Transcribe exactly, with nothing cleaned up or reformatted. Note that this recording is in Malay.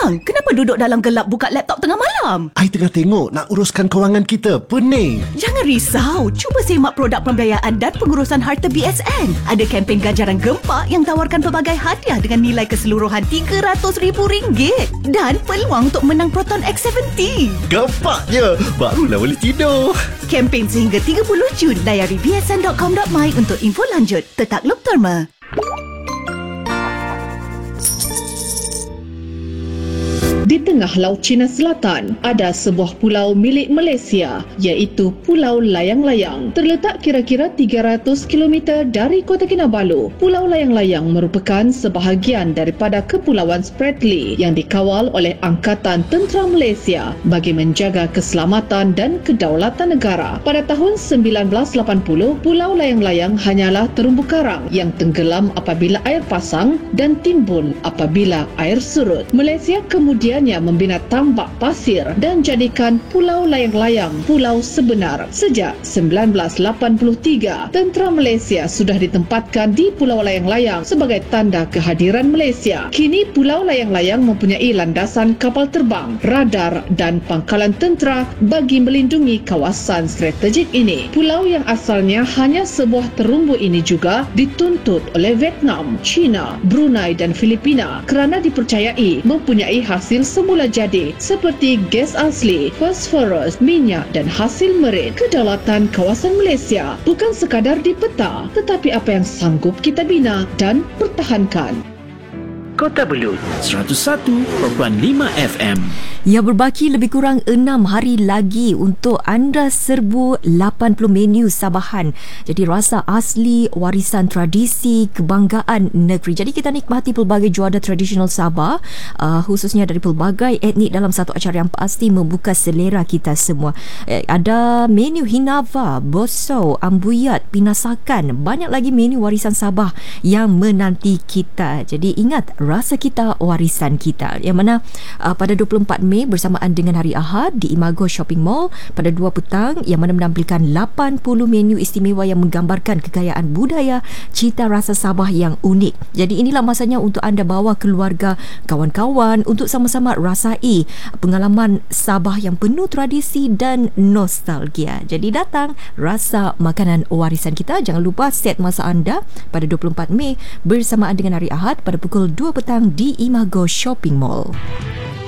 Bang, kenapa duduk dalam gelap buka laptop tengah malam? I tengah tengok nak uruskan kewangan kita. Pening. Jangan risau. Cuba semak produk pembiayaan dan pengurusan harta B S N. Ada kempen ganjaran gempak yang tawarkan pelbagai hadiah dengan nilai keseluruhan tiga ratus ribu ringgit. Dan peluang untuk menang Proton X tujuh puluh. Gempaknya. Barulah boleh tidur. Kempen sehingga tiga puluh Jun. Layari b s n dot com dot my untuk info lanjut. Tetak Loop Therma. Di tengah Laut Cina Selatan, ada sebuah pulau milik Malaysia, iaitu Pulau Layang-Layang. Terletak kira-kira tiga ratus kilometer dari Kota Kinabalu. Pulau Layang-Layang merupakan sebahagian daripada Kepulauan Spratly yang dikawal oleh Angkatan Tentera Malaysia bagi menjaga keselamatan dan kedaulatan negara. Pada tahun sembilan belas lapan puluh, Pulau Layang-Layang hanyalah terumbu karang yang tenggelam apabila air pasang dan timbul apabila air surut. Malaysia kemudian membina tambak pasir dan jadikan Pulau Layang-Layang pulau sebenar. Sejak sembilan belas lapan puluh tiga, tentera Malaysia sudah ditempatkan di Pulau Layang-Layang sebagai tanda kehadiran Malaysia. Kini Pulau Layang-Layang mempunyai landasan kapal terbang, radar dan pangkalan tentera bagi melindungi kawasan strategik ini. Pulau yang asalnya hanya sebuah terumbu ini juga dituntut oleh Vietnam, China, Brunei dan Filipina kerana dipercayai mempunyai hasil semula jadi seperti gas asli, fosforus, minyak dan hasil merit. Kedaulatan kawasan Malaysia bukan sekadar di peta, tetapi apa yang sanggup kita bina dan pertahankan. Kota Belud seratus satu perpuluhan lima F M. Ya, berbaki lebih kurang enam hari lagi untuk anda serbu lapan puluh menu Sabahan. Jadi rasa asli, warisan tradisi, kebanggaan negeri. Jadi kita nikmati pelbagai juada tradisional Sabah, uh, khususnya dari pelbagai etnik dalam satu acara yang pasti membuka selera kita semua. Eh, ada menu Hinava, Boso, Ambuyat, Pinasakan. Banyak lagi menu warisan Sabah yang menanti kita. Jadi ingat, rasa kita, warisan kita. Yang mana uh, pada dua puluh empat Mei bersamaan dengan Hari Ahad di Imago Shopping Mall pada dua petang, yang mana menampilkan lapan puluh menu istimewa yang menggambarkan kekayaan budaya, cita rasa Sabah yang unik. Jadi inilah masanya untuk anda bawa keluarga, kawan-kawan untuk sama-sama rasai pengalaman Sabah yang penuh tradisi dan nostalgia. Jadi datang, rasa makanan warisan kita. Jangan lupa set masa anda pada dua puluh empat Mei bersamaan dengan Hari Ahad pada pukul dua petang di Imago Shopping Mall.